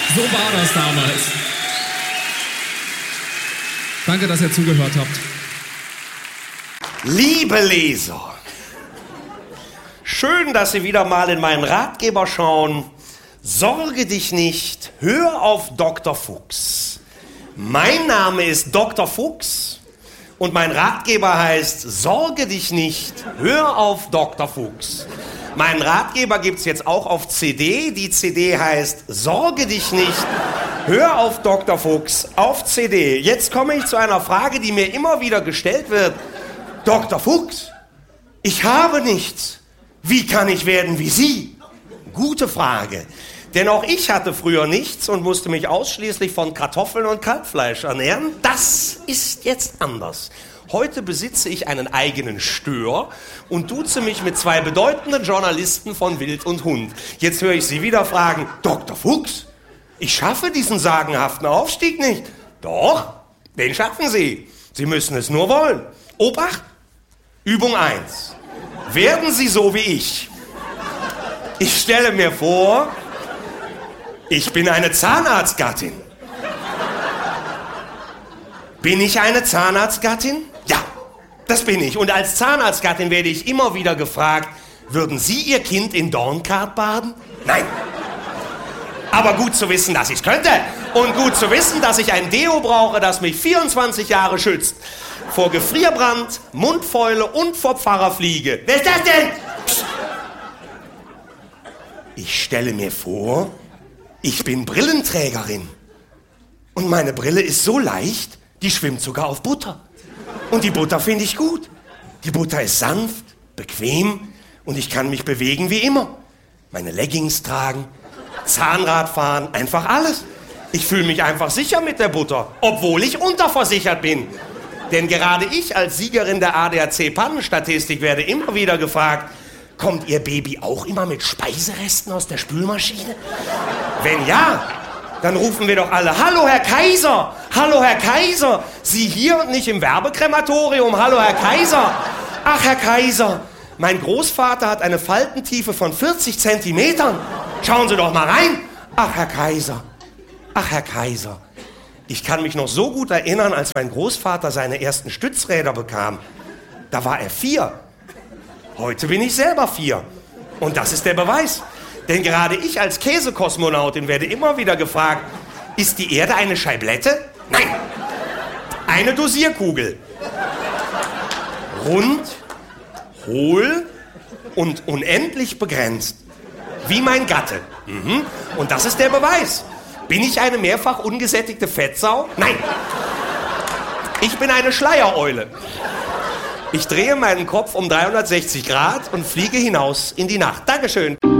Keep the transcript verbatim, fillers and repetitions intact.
So war das damals. Danke, dass ihr zugehört habt. Liebe Leser, schön, dass Sie wieder mal in meinen Ratgeber schauen. Sorge dich nicht, hör auf Doktor Fuchs. Mein Name ist Doktor Fuchs und mein Ratgeber heißt Sorge dich nicht, hör auf Doktor Fuchs. Meinen Ratgeber gibt's jetzt auch auf C D. Die C D heißt Sorge dich nicht, hör auf Doktor Fuchs auf C D. Jetzt komme ich zu einer Frage, die mir immer wieder gestellt wird. Doktor Fuchs, ich habe nichts. Wie kann ich werden wie Sie? Gute Frage. Denn auch ich hatte früher nichts und musste mich ausschließlich von Kartoffeln und Kalbfleisch ernähren. Das ist jetzt anders. Heute besitze ich einen eigenen Stör und duze mich mit zwei bedeutenden Journalisten von Wild und Hund. Jetzt höre ich Sie wieder fragen, Doktor Fuchs, ich schaffe diesen sagenhaften Aufstieg nicht. Doch, den schaffen Sie. Sie müssen es nur wollen. Obacht, Übung eins. Werden Sie so wie ich. Ich stelle mir vor, ich bin eine Zahnarztgattin. Bin ich eine Zahnarztgattin? Ja, das bin ich. Und als Zahnarztgattin werde ich immer wieder gefragt, würden Sie Ihr Kind in Dornkart baden? Nein. Aber gut zu wissen, dass ich es könnte. Und gut zu wissen, dass ich ein Deo brauche, das mich vierundzwanzig Jahre schützt. Vor Gefrierbrand, Mundfäule und vor Pfarrerfliege. Wer ist das denn? Psst. Ich stelle mir vor, ich bin Brillenträgerin. Und meine Brille ist so leicht, die schwimmt sogar auf Butter. Und die Butter finde ich gut. Die Butter ist sanft, bequem und ich kann mich bewegen wie immer. Meine Leggings tragen, Zahnrad fahren, einfach alles. Ich fühle mich einfach sicher mit der Butter, obwohl ich unterversichert bin. Denn gerade ich als Siegerin der A D A C-Pannenstatistik werde immer wieder gefragt, kommt Ihr Baby auch immer mit Speiseresten aus der Spülmaschine? Wenn ja, dann rufen wir doch alle, hallo Herr Kaiser, hallo Herr Kaiser, Sie hier und nicht im Werbekrematorium, hallo Herr Kaiser. Ach Herr Kaiser, mein Großvater hat eine Faltentiefe von vierzig Zentimetern. Schauen Sie doch mal rein. Ach Herr Kaiser, ach Herr Kaiser. Ich kann mich noch so gut erinnern, als mein Großvater seine ersten Stützräder bekam. Da war er vier. Heute bin ich selber vier. Und das ist der Beweis. Denn gerade ich als Käsekosmonautin werde immer wieder gefragt, ist die Erde eine Scheiblette? Nein, eine Dosierkugel. Rund, hohl und unendlich begrenzt. Wie mein Gatte. Mhm. Und das ist der Beweis. Bin ich eine mehrfach ungesättigte Fettsau? Nein. Ich bin eine Schleiereule. Ich drehe meinen Kopf um dreihundertsechzig Grad und fliege hinaus in die Nacht. Dankeschön.